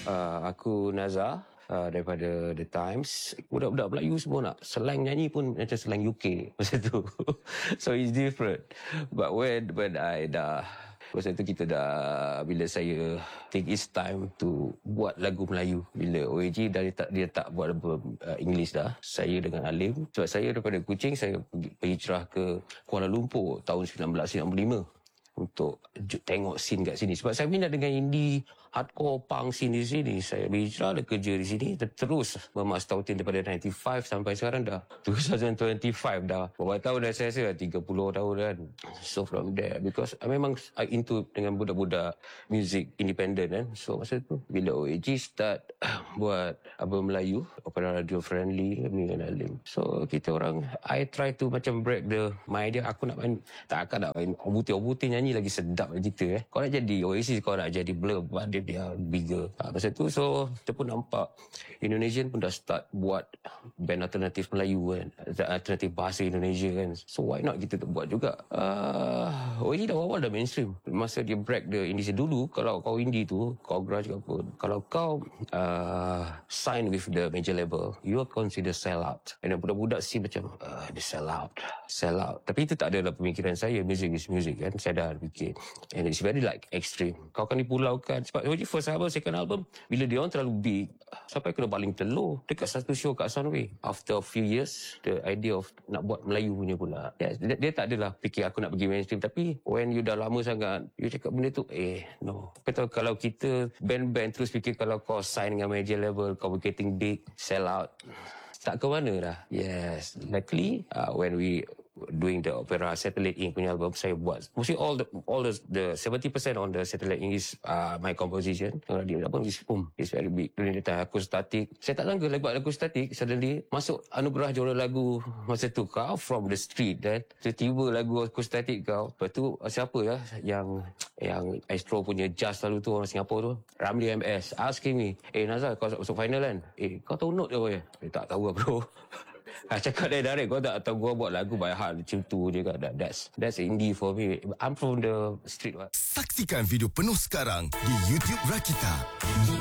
Aku Nazar daripada The Times. Budak-budak Melayu semua nak slang nyanyi pun macam slang UK masa tu. So it's different. But when I dah, masa tu kita dah, bila saya take its time to buat lagu Melayu, bila OAG dia tak buat album English dah, saya dengan Alim, sebab saya daripada Kuching, saya berhijrah ke Kuala Lumpur tahun 1995 untuk tengok scene kat sini. Sebab saya minat dengan indie, hardcore, punk scene di sini. Saya berhijrah, dah kerja di sini, terus memastau daripada 95 sampai sekarang dah 2025 dah. Berapa tahun dah saya rasa? 30 tahun kan. So from there, because memang I into dengan budak-budak music independent kan. So masa tu, bila OAG start buat album Melayu, Opera Radio Friendly, me and Alim. So kita orang, I try to macam break my idea. Aku nak main, takkan nak main obuti-obuti nyanyi lagi sedap kita Kau nak jadi Oasis, kau nak jadi Blur, dia bigger. Masa tu, so kita pun nampak Indonesian pun dah start buat band alternatif Melayu kan, alternatif bahasa Indonesia kan. So why not kita buat juga. OAG dah awal dah mainstream. Masa dia break the indie dulu, kalau kau indie tu, kau grunge ke apa, kalau kau sign with the major label, you are considered sell out. And budak-budak sih macam dia sell out. Tapi itu tak adalah pemikiran saya. Music is music kan. Saya dah fikir, and it's very like extreme. Kau akan dipulaukan. Sebab first album, second album, bila dia orang terlalu big, sampai kena baling telur dekat satu show kat Sunway. After a few years, the idea of nak buat Melayu punya pula. Dia tak adalah fikir aku nak pergi mainstream. Tapi when you dah lama sangat, you cakap benda tu, no. Betul, kalau kita band-band terus fikir kalau kau sign dengan major label, kau getting big, sell out, tak ke mana dah. Yes, luckily when we doing the Opera Satellite Ink punya album, saya buat mostly all the 70% on the Satellite Ink is my composition. Di album is boom, it's very big. During the time aku statik, saya tak sangka buat lagu statik, suddenly masuk anugerah juara lagu masa tu. Kau from the street dan tiba-tiba lagu aku statik kau. Lepas tu siapa ya yang Astro punya jazz lalu tu, orang Singapura tu, Ramli MS asking me, Nazar, kau masuk final kan? Kau tahu note dia apa ya? Tak tahu lah bro. Cakap direct, kau tak tahu gua buat lagu by heart macam tu je kan. That's indie for me. I'm from the street. Saksikan video penuh sekarang di YouTube Rakita.